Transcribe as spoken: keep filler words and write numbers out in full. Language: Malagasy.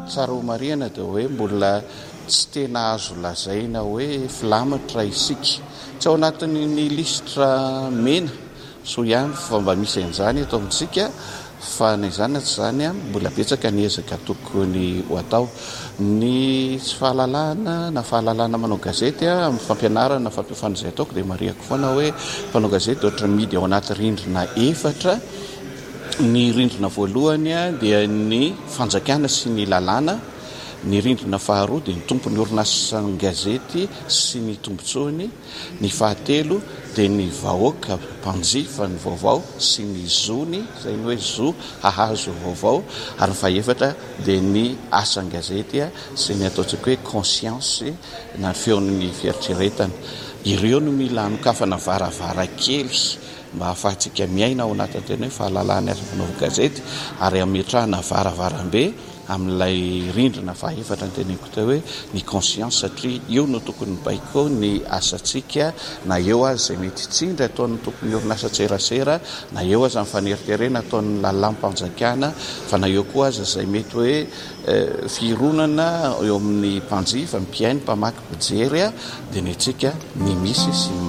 tsara ho marihana dia hoe mbola tsy tena azo lazaina hoe filamatra isika tsy ao anatin'ny listra mena so ihany fa mba misy an'izany eto amintsika fa ny izany tsy zany a mbola betsaka ny ezaka tokony ho atao ny tsy fahalalana na fahalalana manao gazety a amin'ny fampianarana fampiafana izay ataoko dia mariako foana hoe mpanao gazety ohatra midy ao anaty rindrina efatra ny rindrina voalohany a dia ny fanjakana sy ny lalàna ny rindrina faharoa dia ny tompony orinasany gazety sy ny tombontsoany ny fahatelo dia ny vahoaka mpanjifa ny vaovao sy ny zony izay ny hoe zo hahazo vaovao ary ny fahaefatra dia ny asan'ny gazety a sy ny ataontsika hoe conscience na feon'ny fieritreretana ireo no mila anokafana varavarakely mba hahafahantsika miaina ao anatin'ny tena hoe fahalalany asa fanaovana gazety ary ametrahana varavarambe amin'ilay rindrina fahaefatra ny teneniko teo hoe ny conscience satria eo no tokony baiko ny asantsika na eo azy izay mety tsindry ataon'ny tokony orinasa tserasera na eo azy amin'ny faneriterena ataon'ny lalampanjakana fa na eo koa azy izay mety hoe fironana eo amin'ny mpanjifa ny mpiainy mpamaky pijery a dia ny antsika ny misy sy